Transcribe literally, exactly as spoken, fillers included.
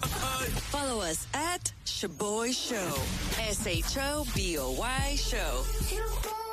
Follow us at Shaboy Show. S H O B O Y Show.